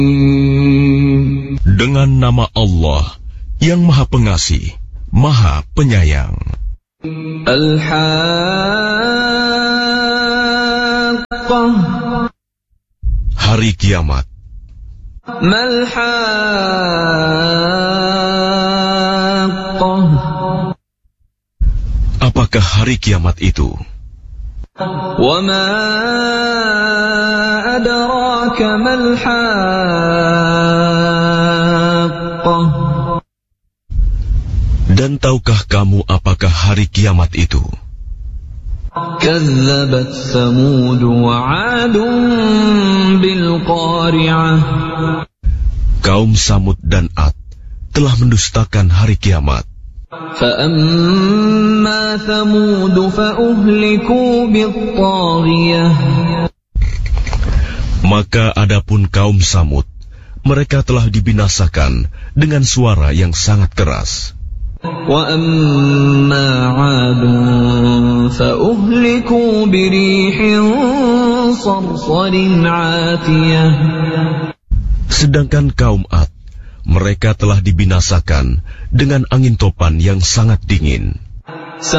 Dengan nama Allah yang Maha Pengasih, Maha Penyayang. Al-Haqqah. Hari Kiamat. Mal-Haqqah. Apakah hari kiamat itu? Wa ma adraka mal-Haqqah. Dan tahukah kamu apakah hari kiamat itu? Kazzabat Thamud wa 'Adun bil qari'ah. Kaum Samud dan Ad telah mendustakan hari kiamat. فَأَمَّا ثَمُودُ فَأُهْلِكُوا بِالطَّاغِيَةِ. Maka adapun kaum Samud, mereka telah dibinasakan dengan suara yang sangat keras. وَأَمَّا عَادٌ فَأُهْلِكُوا بِرِيحٍ صَرْصَرٍ عَاتِيَةٍ. Sedangkan kaum Ad, mereka telah dibinasakan dengan angin topan yang sangat dingin.